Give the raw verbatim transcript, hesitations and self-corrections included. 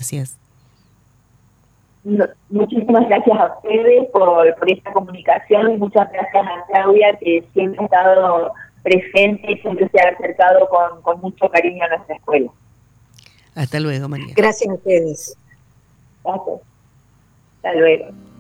gracias. No, muchísimas gracias a ustedes por, por esta comunicación y muchas gracias a Claudia, que siempre ha estado presente y siempre se ha acercado con, con mucho cariño a nuestra escuela. Hasta luego, María. Gracias a ustedes. Gracias. Hasta luego.